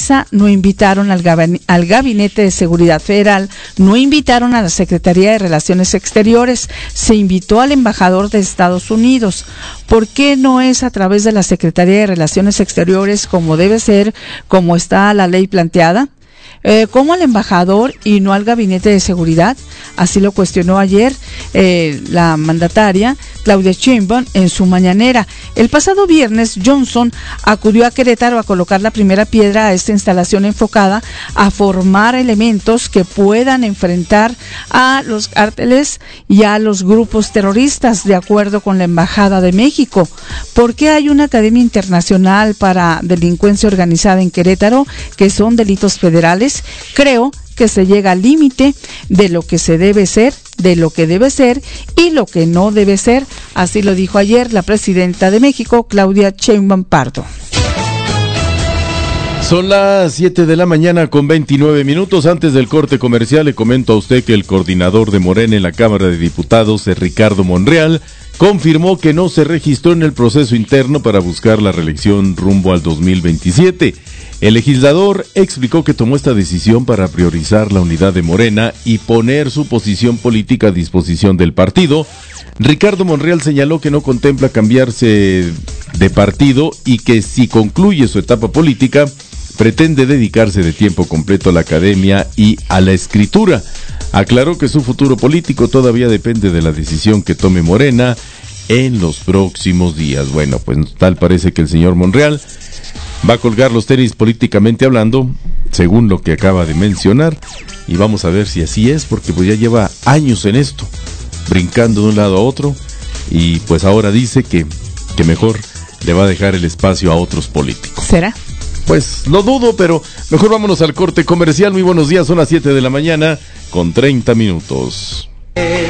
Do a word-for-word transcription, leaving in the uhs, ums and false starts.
prensa, no invitaron al, gabin- al Gabinete de Seguridad Federal, no invitaron a la Secretaría de Relaciones Exteriores, se invitó al embajador de Estados Unidos. ¿Por qué no es a través de la Secretaría de Relaciones Exteriores como debe ser, como está la ley planteada? Eh, ¿Cómo al embajador y no al Gabinete de Seguridad? Así lo cuestionó ayer eh, la mandataria Claudia Sheinbaum en su mañanera. El pasado viernes, Johnson acudió a Querétaro a colocar la primera piedra a esta instalación enfocada a formar elementos que puedan enfrentar a los cárteles y a los grupos terroristas, de acuerdo con la Embajada de México. ¿Por qué hay una academia internacional para delincuencia organizada en Querétaro, que son delitos federales? Creo que se llega al límite de lo que se debe ser, de lo que debe ser y lo que no debe ser. Así lo dijo ayer la presidenta de México, Claudia Sheinbaum Pardo. Son las siete de la mañana con veintinueve minutos. Antes del corte comercial, le comento a usted que el coordinador de Morena en la Cámara de Diputados, Ricardo Monreal, confirmó que no se registró en el proceso interno para buscar la reelección rumbo al dos mil veintisiete. El legislador explicó que tomó esta decisión para priorizar la unidad de Morena y poner su posición política a disposición del partido. Ricardo Monreal señaló que no contempla cambiarse de partido y que si concluye su etapa política, pretende dedicarse de tiempo completo a la academia y a la escritura. Aclaró que su futuro político todavía depende de la decisión que tome Morena en los próximos días. Bueno, pues tal parece que el señor Monreal va a colgar los tenis políticamente hablando, según lo que acaba de mencionar, y vamos a ver si así es, porque pues ya lleva años en esto, brincando de un lado a otro, y pues ahora dice que, que mejor le va a dejar el espacio a otros políticos. ¿Será? Pues lo dudo, pero mejor vámonos al corte comercial. Muy buenos días, son las siete de la mañana con treinta minutos.